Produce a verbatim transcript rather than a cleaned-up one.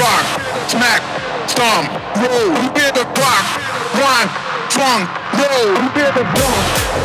rock, smack, stomp, roll. You hear the rock, grind, funk, roll. You hear the bump.